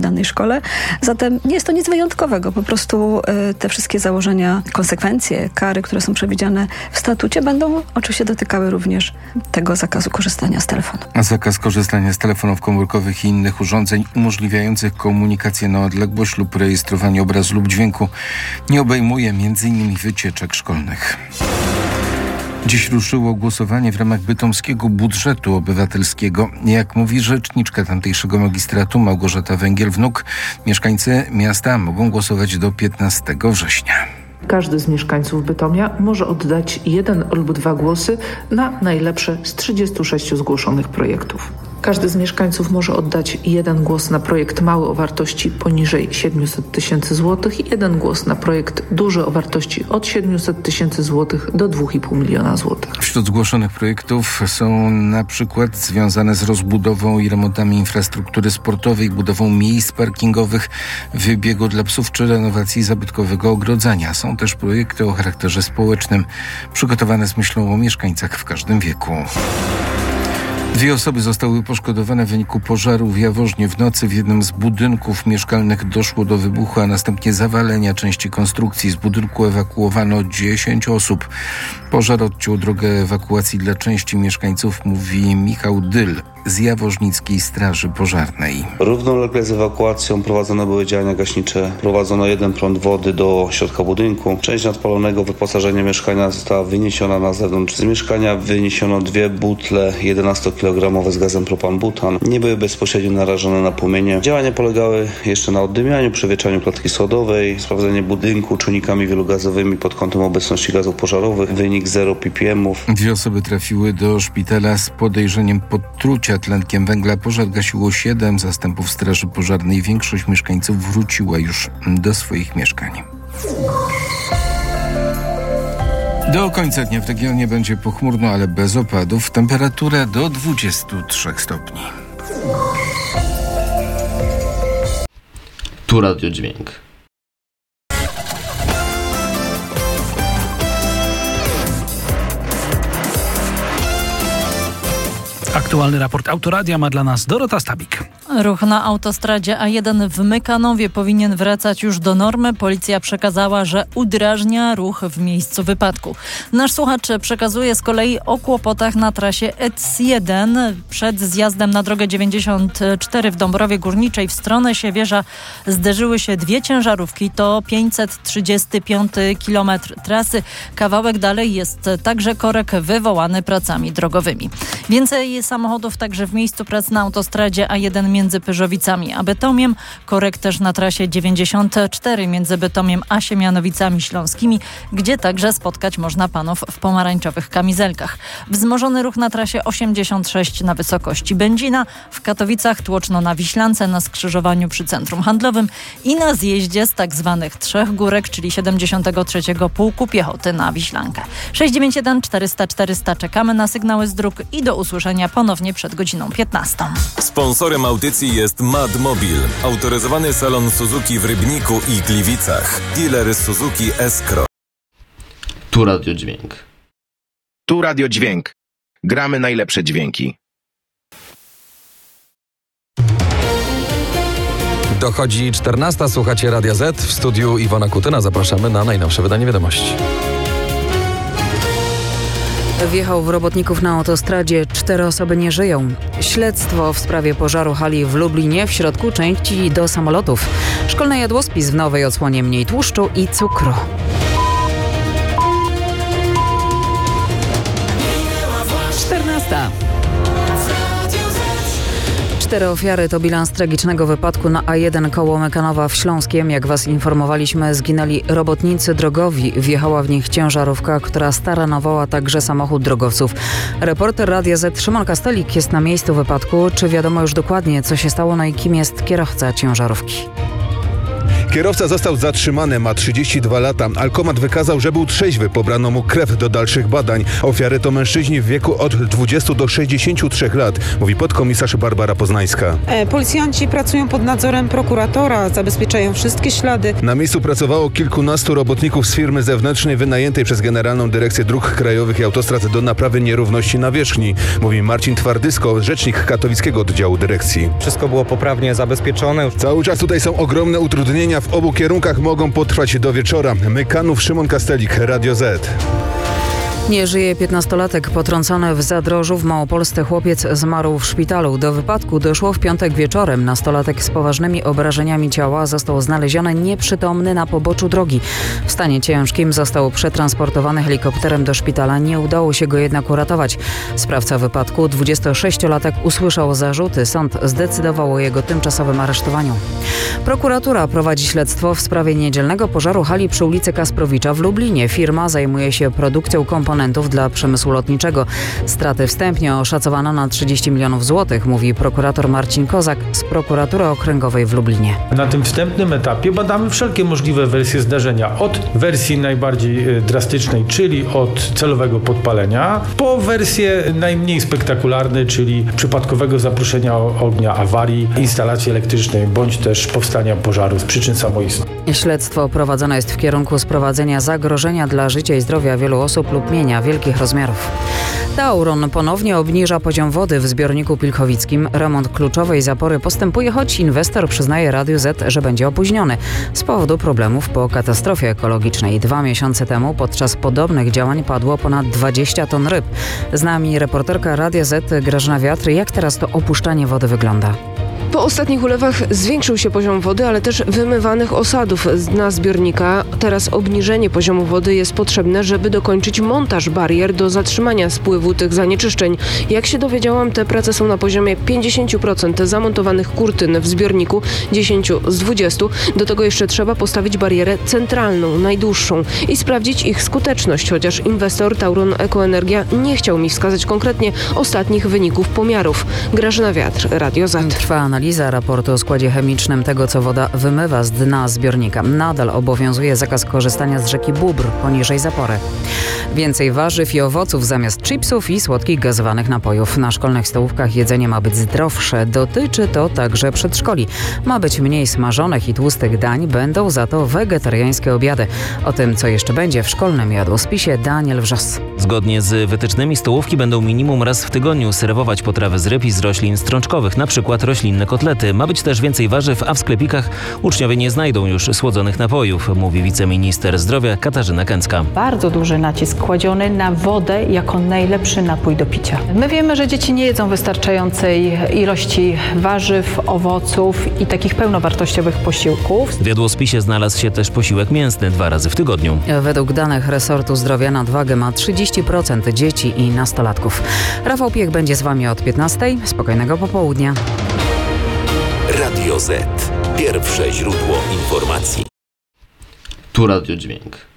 danej szkole. Zatem nie jest to nic wyjątkowego. Po prostu te wszystkie założenia, konsekwencje, kary, które są przewidziane w statucie, będą oczywiście dotykały również tego zakazu korzystania z telefonu. Zakaz korzystania z telefonów komórkowych i innych urządzeń umożliwiających komunikację na odległość lub rejestrowanie obrazu lub dźwięku nie obejmuje m.in. wycieczek szkolnych. Dziś ruszyło głosowanie w ramach bytomskiego budżetu obywatelskiego. Jak mówi rzeczniczka tamtejszego magistratu Małgorzata Węgiel-Wnuk, mieszkańcy miasta mogą głosować do 15 września. Każdy z mieszkańców Bytomia może oddać 1 lub 2 głosy na najlepsze z 36 zgłoszonych projektów. Każdy z mieszkańców może oddać 1 głos na projekt mały o wartości poniżej 700 tysięcy złotych i 1 głos na projekt duży o wartości od 700 tysięcy złotych do 2,5 miliona złotych. Wśród zgłoszonych projektów są na przykład związane z rozbudową i remontami infrastruktury sportowej, budową miejsc parkingowych, wybiegu dla psów czy renowacji zabytkowego ogrodzenia. Są też projekty o charakterze społecznym, przygotowane z myślą o mieszkańcach w każdym wieku. 2 osoby zostały poszkodowane w wyniku pożaru w Jaworznie. W nocy w jednym z budynków mieszkalnych doszło do wybuchu, a następnie zawalenia części konstrukcji. Z budynku ewakuowano 10 osób. Pożar odciął drogę ewakuacji dla części mieszkańców, mówi Michał Dyl z Jaworznickiej Straży Pożarnej. Równolegle z ewakuacją prowadzone były działania gaśnicze. Prowadzono 1 prąd wody do środka budynku. Część nadpalonego wyposażenia mieszkania została wyniesiona na zewnątrz. Z mieszkania wyniesiono 2 butle 11-kilogramowe z gazem propan-butan. Nie były bezpośrednio narażone na płomienie. Działania polegały jeszcze na oddymianiu, przewietrzaniu klatki schodowej, sprawdzenie budynku czujnikami wielogazowymi pod kątem obecności gazów pożarowych. Wynik 0 ppm-ów. 2 osoby trafiły do szpitala z podejrzeniem podtrucia tlenkiem węgla. Pożar gasiło 7 zastępów Straży Pożarnej. Większość mieszkańców wróciła już do swoich mieszkań. Do końca dnia w regionie będzie pochmurno, ale bez opadów. Temperatura do 23 stopni. Tu Radio Dźwięk. Aktualny raport Autoradia ma dla nas Dorota Stabik. Ruch na autostradzie A1 w Mykanowie powinien wracać już do normy. Policja przekazała, że udrażnia ruch w miejscu wypadku. Nasz słuchacz przekazuje z kolei o kłopotach na trasie EC1. Przed zjazdem na drogę 94 w Dąbrowie Górniczej w stronę Siewierza zderzyły się 2 ciężarówki. To 535 km trasy. Kawałek dalej jest także korek wywołany pracami drogowymi. Więcej samochodów także w miejscu prac na autostradzie A1 między Pyrzowicami a Bytomiem. Korek też na trasie 94 między Bytomiem a Siemianowicami Śląskimi, gdzie także spotkać można panów w pomarańczowych kamizelkach. Wzmożony ruch na trasie 86 na wysokości Będzina, w Katowicach tłoczno na Wiślance na skrzyżowaniu przy Centrum Handlowym i na zjeździe z tak zwanych 3 górek, czyli 73 Pułku Piechoty na Wiślankę. 691 400 400 czekamy na sygnały z dróg i do usłyszenia ponownie przed godziną 15. Sponsorem audycji jest Madmobil, autoryzowany salon Suzuki w Rybniku i Gliwicach. Dealer Suzuki S-Cross. Tu Radio Dźwięk. Tu Radio Dźwięk. Gramy najlepsze dźwięki. Dochodzi 14. Słuchacie Radia Z. W studiu Iwona Kutyna. Zapraszamy na najnowsze wydanie wiadomości. Wjechał w robotników na autostradzie. 4 osoby nie żyją. Śledztwo w sprawie pożaru hali w Lublinie. W środku części do samolotów. Szkolny jadłospis w nowej odsłonie: mniej tłuszczu i cukru. Cztery ofiary to bilans tragicznego wypadku na A1 koło Mykanowa w Śląskiem. Jak was informowaliśmy, zginęli robotnicy drogowi. Wjechała w nich ciężarówka, która staranowała także samochód drogowców. Reporter Radia Z Szymon Kastelik jest na miejscu wypadku. Czy wiadomo już dokładnie, co się stało, no i kim jest kierowca ciężarówki? Kierowca został zatrzymany, ma 32 lata. Alkomat wykazał, że był trzeźwy. Pobrano mu krew do dalszych badań. Ofiary to mężczyźni w wieku od 20 do 63 lat, mówi podkomisarz Barbara Poznańska. Policjanci pracują pod nadzorem prokuratora, zabezpieczają wszystkie ślady. Na miejscu pracowało kilkunastu robotników z firmy zewnętrznej wynajętej przez Generalną Dyrekcję Dróg Krajowych i Autostrad do naprawy nierówności nawierzchni, mówi Marcin Twardysko, rzecznik katowickiego oddziału dyrekcji. Wszystko było poprawnie zabezpieczone. Cały czas tutaj są ogromne utrudnienia, w obu kierunkach mogą potrwać do wieczora. Mykanów, Szymon Kastelik, Radio Z. Nie żyje 15-latek potrącony w Zadrożu w Małopolsce. Chłopiec zmarł w szpitalu. Do wypadku doszło w piątek wieczorem. Nastolatek z poważnymi obrażeniami ciała został znaleziony nieprzytomny na poboczu drogi. W stanie ciężkim został przetransportowany helikopterem do szpitala. Nie udało się go jednak uratować. Sprawca wypadku, 26-latek, usłyszał zarzuty. Sąd zdecydował o jego tymczasowym aresztowaniu. Prokuratura prowadzi śledztwo w sprawie niedzielnego pożaru hali przy ulicy Kasprowicza w Lublinie. Firma zajmuje się produkcją komponentów dla przemysłu lotniczego. Straty wstępnie oszacowano na 30 milionów złotych, mówi prokurator Marcin Kozak z prokuratury okręgowej w Lublinie. Na tym wstępnym etapie badamy wszelkie możliwe wersje zdarzenia. Od wersji najbardziej drastycznej, czyli od celowego podpalenia, po wersję najmniej spektakularnej, czyli przypadkowego zaproszenia ognia, awarii instalacji elektrycznej, bądź też powstania pożaru z przyczyn samoistnych. Śledztwo prowadzone jest w kierunku sprowadzenia zagrożenia dla życia i zdrowia wielu osób lub mienia wielkich rozmiarów. Tauron ponownie obniża poziom wody w zbiorniku pilchowickim. Remont kluczowej zapory postępuje, choć inwestor przyznaje Radiu Z, że będzie opóźniony z powodu problemów po katastrofie ekologicznej. 2 miesiące temu podczas podobnych działań padło ponad 20 ton ryb. Z nami reporterka Radia Z Grażyna Wiatr. Jak teraz to opuszczanie wody wygląda? Po ostatnich ulewach zwiększył się poziom wody, ale też wymywanych osadów z dna zbiornika. Teraz obniżenie poziomu wody jest potrzebne, żeby dokończyć montaż barier do zatrzymania spływu tych zanieczyszczeń. Jak się dowiedziałam, te prace są na poziomie 50% zamontowanych kurtyn w zbiorniku, 10 z 20. Do tego jeszcze trzeba postawić barierę centralną, najdłuższą i sprawdzić ich skuteczność, chociaż inwestor Tauron Ekoenergia nie chciał mi wskazać konkretnie ostatnich wyników pomiarów. Grażyna Wiatr, Radio Z. Trwa analiza raportu o składzie chemicznym tego, co woda wymywa z dna zbiornika. Nadal obowiązuje zakaz korzystania z rzeki Bóbr poniżej zapory. Więcej warzyw i owoców zamiast chipsów i słodkich gazowanych napojów. Na szkolnych stołówkach jedzenie ma być zdrowsze. Dotyczy to także przedszkoli. Ma być mniej smażonych i tłustych dań, będą za to wegetariańskie obiady. O tym, co jeszcze będzie w szkolnym jadłospisie, Daniel Wrzos. Zgodnie z wytycznymi stołówki będą minimum raz w tygodniu serwować potrawy z ryb i z roślin strączkowych, na przykład roślinne kotlety. Ma być też więcej warzyw, a w sklepikach uczniowie nie znajdą już słodzonych napojów, mówi wiceminister zdrowia Katarzyna Kęcka. Bardzo duży nacisk kładziony na wodę jako najlepszy napój do picia. My wiemy, że dzieci nie jedzą wystarczającej ilości warzyw, owoców i takich pełnowartościowych posiłków. W jadłospisie znalazł się też posiłek mięsny 2 razy w tygodniu. Według danych resortu zdrowia nadwagę ma 30% dzieci i nastolatków. Rafał Piech będzie z Wami od 15:00. Spokojnego popołudnia. Radio Z. Pierwsze źródło informacji. Tu Radio Dźwięk.